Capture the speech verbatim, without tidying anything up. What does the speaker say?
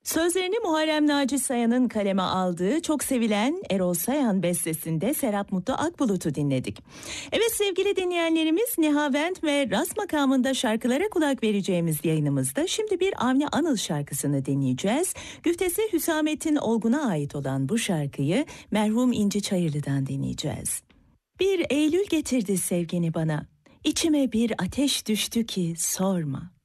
Sözlerini Muharrem Naci Sayan'ın kaleme aldığı çok sevilen Erol Sayan bestesinde Serap Mutlu Akbulut'u dinledik. Evet sevgili dinleyenlerimiz, Nihavent ve Ras makamında şarkılara kulak vereceğimiz yayınımızda şimdi bir Avni Anıl şarkısını dinleyeceğiz. Güftesi Hüsamettin Olgun'a ait olan bu şarkıyı merhum İnci Çayırlı'dan dinleyeceğiz. Bir Eylül getirdi sevgini bana, içime bir ateş düştü ki sorma.